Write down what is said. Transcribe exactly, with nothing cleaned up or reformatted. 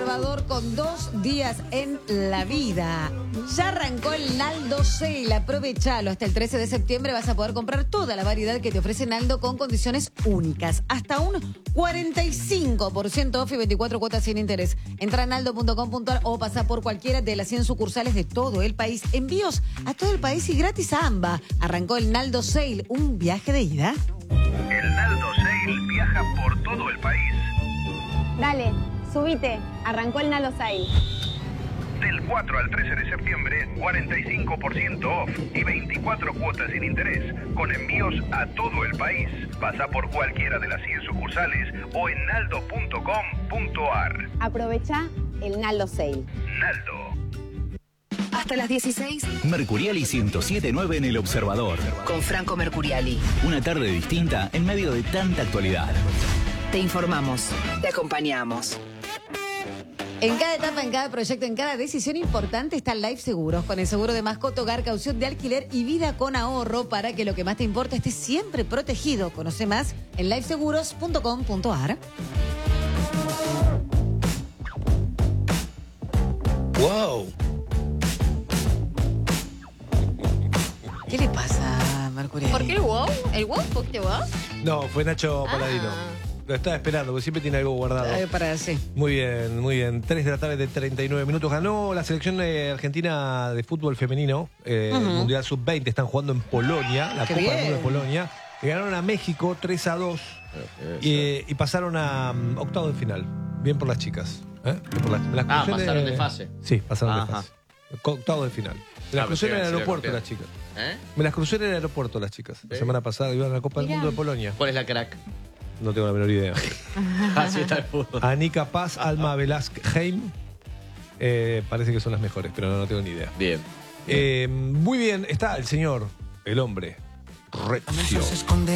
Observador con dos días en la vida. Ya arrancó el Naldo Sale, aprovechalo. Hasta el trece de septiembre vas a poder comprar toda la variedad que te ofrece Naldo con condiciones únicas. Hasta un cuarenta y cinco por ciento off y veinticuatro cuotas sin interés. Entra a naldo punto com punto ar o pasa por cualquiera de las cien sucursales de todo el país. Envíos a todo el país y gratis a AMBA. Arrancó el Naldo Sale, un viaje de ida. El Naldo Sale viaja por todo el país. Dale, subite. Arrancó el Naldo Sale. Del cuatro al trece de septiembre, cuarenta y cinco por ciento off y veinticuatro cuotas sin interés, con envíos a todo el país. Pasa por cualquiera de las cien sucursales o en naldo punto com punto ar. Aprovecha el Naldo Sale. Naldo. Hasta las dieciséis. Mercuriali ciento siete punto nueve en El Observador. Con Franco Mercuriali. Una tarde distinta en medio de tanta actualidad. Te informamos. Te acompañamos. En cada etapa, en cada proyecto, en cada decisión importante está Life Seguros. Con el seguro de mascota, hogar, caución de alquiler y vida con ahorro para que lo que más te importa esté siempre protegido. Conoce más en life seguros punto com punto ar. ¡Wow! ¿Qué le pasa, Mercurio? ¿Por qué el wow? ¿El wow? ¿Fuiste vos? No, fue Nacho Paladino. Ah. Lo estaba esperando, porque siempre tiene algo guardado. Eh, para sí. Muy bien, muy bien. tres de la tarde de treinta y nueve minutos. Ganó la selección eh, argentina de fútbol femenino, eh, Uh-huh. Mundial sub veinte. Están jugando en Polonia, la Qué Copa del bien. Mundo de Polonia. Le ganaron a México tres a dos y, y pasaron a um, octavos de final. Bien por las chicas. ¿eh? Bien por las, las Ah, crucé en- pasaron de fase. Sí, pasaron Ajá. de fase. Octavos de final. Me las Ah, crucé en el pensé que aeropuerto era las chicas. ¿Eh? Me las crucé en el aeropuerto las chicas. La ¿Sí? semana pasada iban a la Copa del Mirá. Mundo de Polonia. ¿Cuál es la crack? No tengo la menor idea. Así está el fútbol. Anika Paz, Alma Velázquez, eh, parece que son las mejores, pero no, no tengo ni idea. Bien. Eh, muy bien, está el señor, el hombre, Rezio.